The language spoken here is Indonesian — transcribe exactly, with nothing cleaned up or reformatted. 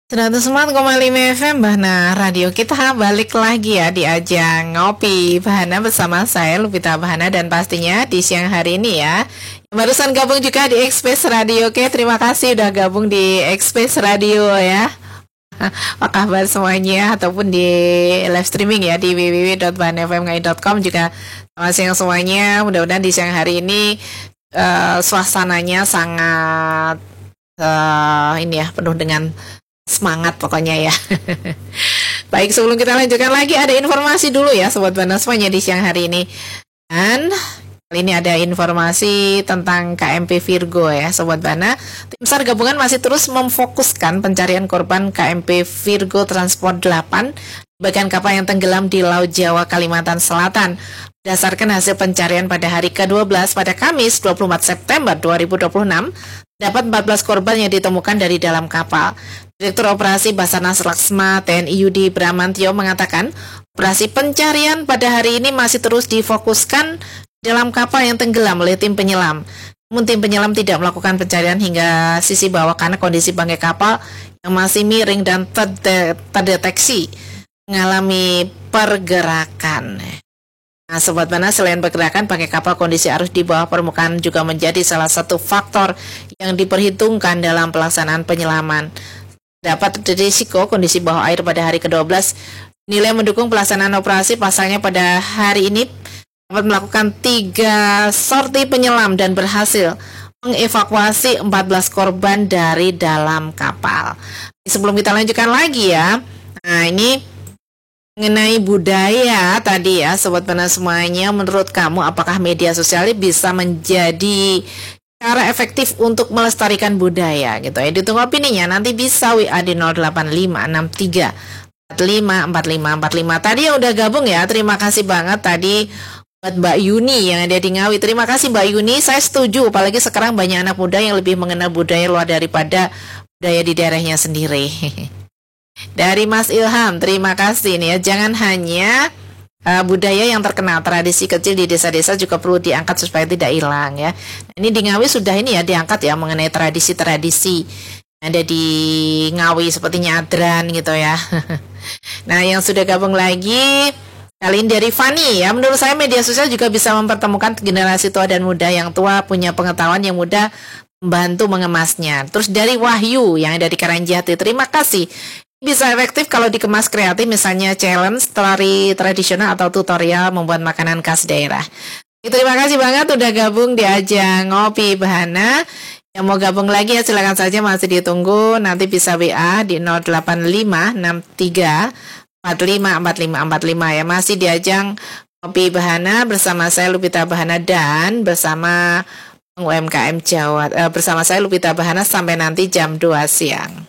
seratus empat koma lima F M Bahana Radio. Kita balik lagi ya di ajang Ngopi Bahana bersama saya Lupita Bahana. Dan pastinya di siang hari ini ya, barusan gabung juga di Express Radio. Oke, terima kasih udah gabung di Express Radio ya. Apa kabar semuanya, ataupun di live streaming ya di w w w dot bahana f m ngai dot com juga. Selamat siang semuanya. Mudah-mudahan di siang hari ini uh, suasananya sangat uh, ini ya, penuh dengan semangat pokoknya ya. Baik, sebelum kita lanjutkan lagi, ada informasi dulu ya Sobat Bahana semuanya di siang hari ini. Dan kali ini ada informasi tentang K M P Virgo ya Sobat Bahana. Tim SAR gabungan masih terus memfokuskan pencarian korban K M P Virgo Transport delapan bagian kapal yang tenggelam di Laut Jawa, Kalimantan Selatan. Berdasarkan hasil pencarian pada hari ke dua belas pada Kamis dua puluh empat September dua ribu dua puluh enam, dapat empat belas korban yang ditemukan dari dalam kapal. Direktur Operasi Basarnas Laksma T N I Yudi Bramantyo mengatakan, operasi pencarian pada hari ini masih terus difokuskan dalam kapal yang tenggelam oleh tim penyelam. Namun tim penyelam tidak melakukan pencarian hingga sisi bawah karena kondisi bangkai kapal yang masih miring dan terdeteksi mengalami pergerakan. Nah, Sobat Bahana, selain pergerakan bangkai kapal, kondisi arus di bawah permukaan juga menjadi salah satu faktor yang diperhitungkan dalam pelaksanaan penyelaman. Dapat terjadi risiko kondisi bawah air pada hari ke dua belas. Nilai mendukung pelaksanaan operasi, pasalnya pada hari ini dapat melakukan tiga sorti penyelam dan berhasil mengevakuasi empat belas korban dari dalam kapal. Sebelum kita lanjutkan lagi ya, nah ini mengenai budaya tadi ya Sobat Bahana semuanya, menurut kamu apakah media sosial bisa menjadi cara efektif untuk melestarikan budaya gitu ya? Ditunggu opininya, nanti bisa W A di nol delapan lima enam tiga empat lima empat lima empat lima. Tadi yang udah gabung ya, terima kasih banget tadi buat Mbak Yuni yang ada di Ngawi. Terima kasih Mbak Yuni, saya setuju, apalagi sekarang banyak anak muda yang lebih mengenal budaya luar daripada budaya di daerahnya sendiri. Dari Mas Ilham, terima kasih nih ya. Jangan hanya uh, budaya yang terkenal, tradisi kecil di desa-desa juga perlu diangkat supaya tidak hilang ya. Nah, ini di Ngawi sudah ini ya diangkat ya mengenai tradisi-tradisi ada di Ngawi seperti nyadran gitu ya. Nah, yang sudah gabung lagi kali ini dari Fani ya. Menurut saya media sosial juga bisa mempertemukan generasi tua dan muda. Yang tua punya pengetahuan, yang muda membantu mengemasnya. Terus dari Wahyu yang ada di Karangjati, terima kasih. Bisa efektif kalau dikemas kreatif, misalnya challenge, tari tradisional atau tutorial membuat makanan khas daerah. Terima kasih banget udah gabung di ajang Ngopi Bahana. Yang mau gabung lagi ya silakan saja, masih ditunggu. Nanti bisa W A di nol delapan lima enam tiga empat lima empat lima empat lima ya. Masih di ajang Ngopi Bahana bersama saya Lupita Bahana dan bersama U M K M Jawa, eh, bersama saya Lupita Bahana sampai nanti jam dua siang.